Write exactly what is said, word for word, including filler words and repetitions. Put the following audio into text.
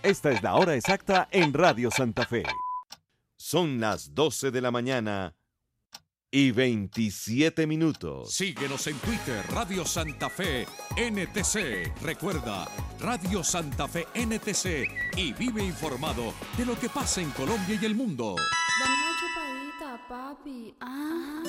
Esta es la hora exacta en Radio Santa Fe. Son las doce de la mañana y veintisiete minutos. Síguenos en Twitter, Radio Santa Fe N T C. Recuerda, Radio Santa Fe N T C y vive informado de lo que pasa en Colombia y el mundo. Dame una chupadita, papi. Ah.